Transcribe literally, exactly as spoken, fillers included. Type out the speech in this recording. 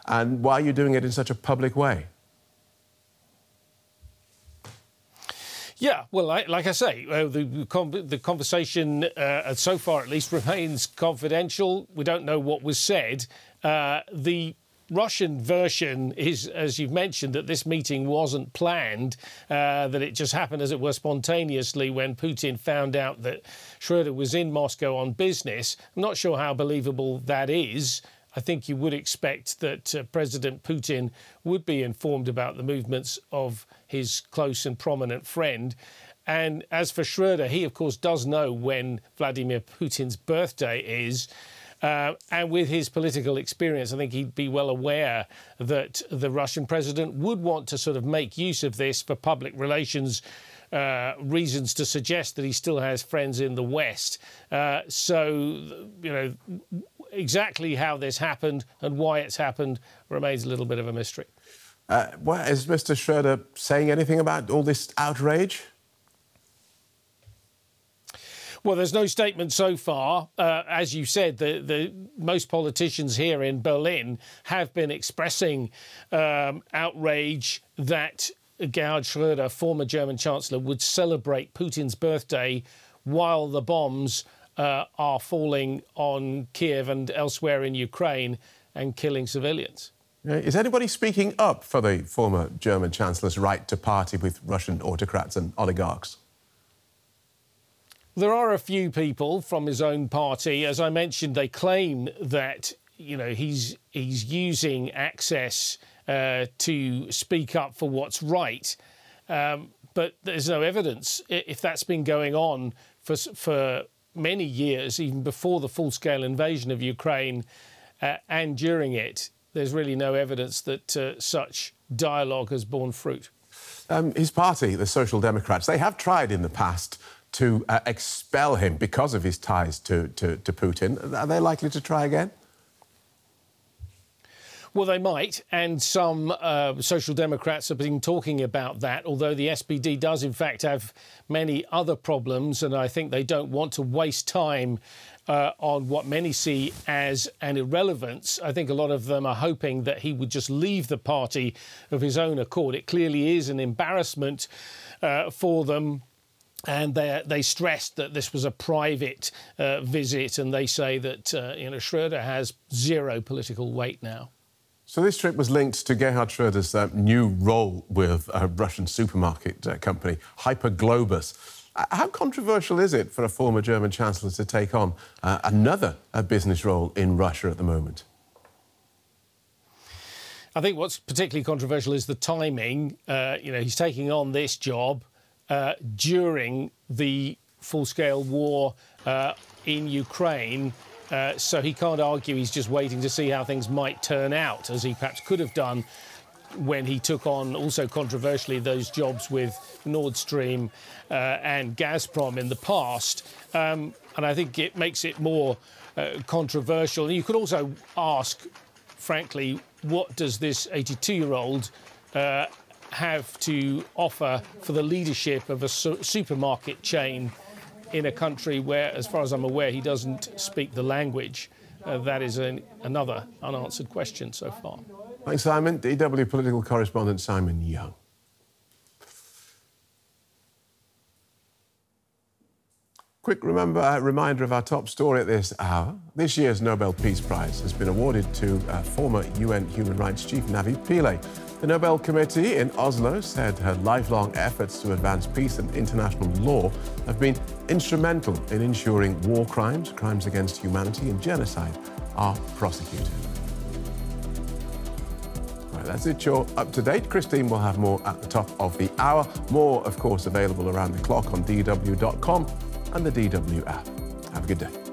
And why are you doing it in such a public way? Yeah, well, like, like I say, uh, the, the conversation, uh, so far at least, remains confidential. We don't know what was said. Uh, the Russian version is, as you've mentioned, that this meeting wasn't planned, uh, that it just happened, as it were, spontaneously when Putin found out that Schroeder was in Moscow on business. I'm not sure how believable that is. I think you would expect that uh, President Putin would be informed about the movements of his close and prominent friend. And as for Schroeder, he, of course, does know when Vladimir Putin's birthday is. Uh, and with his political experience, I think he'd be well aware that the Russian president would want to sort of make use of this for public relations uh, reasons, to suggest that he still has friends in the West. Uh, so, you know, exactly how this happened and why it's happened remains a little bit of a mystery. Uh, well, is Mister Schroeder saying anything about all this outrage? Well, there's no statement so far. Uh, as you said, the, the most politicians here in Berlin have been expressing um, outrage that Gerhard Schroeder, former German Chancellor, would celebrate Putin's birthday while the bombs uh, are falling on Kiev and elsewhere in Ukraine and killing civilians. Is anybody speaking up for the former German Chancellor's right to party with Russian autocrats and oligarchs? There are a few people from his own party. As I mentioned, they claim that, you know, he's he's using access uh, to speak up for what's right. Um, but there's no evidence. If that's been going on for for many years, even before the full-scale invasion of Ukraine uh, and during it, there's really no evidence that uh, such dialogue has borne fruit. Um, his party, the Social Democrats, they have tried in the past to uh, expel him because of his ties to, to, to Putin. Are they likely to try again? Well, they might, and some uh, Social Democrats have been talking about that, although the S P D does, in fact, have many other problems, and I think they don't want to waste time uh, on what many see as an irrelevance. I think a lot of them are hoping that he would just leave the party of his own accord. It clearly is an embarrassment uh, for them. And they, they stressed that this was a private uh, visit, and they say that uh, you know, Schroeder has zero political weight now. So this trip was linked to Gerhard Schroeder's uh, new role with a Russian supermarket uh, company, Hyperglobus. Uh, how controversial is it for a former German Chancellor to take on uh, another uh, business role in Russia at the moment? I think what's particularly controversial is the timing. Uh, you know, he's taking on this job Uh, during the full-scale war uh, in Ukraine, uh, so he can't argue he's just waiting to see how things might turn out, as he perhaps could have done when he took on, also controversially, those jobs with Nord Stream uh, and Gazprom in the past. Um, and I think it makes it more uh, controversial. And you could also ask, frankly, what does this eighty-two-year-old uh, have to offer for the leadership of a su supermarket chain in a country where, as far as I'm aware, he doesn't speak the language? Uh, that is an, another unanswered question so far. Thanks, Simon. D W political correspondent Simon Young. Quick remember, uh, reminder of our top story at this hour. This year's Nobel Peace Prize has been awarded to uh, former U N Human Rights Chief Navi Pillay. The Nobel Committee in Oslo said her lifelong efforts to advance peace and international law have been instrumental in ensuring war crimes, crimes against humanity and genocide are prosecuted. Right, that's it. You're up to date. Christine will have more at the top of the hour. More, of course, available around the clock on D W dot com and the D W app. Have a good day.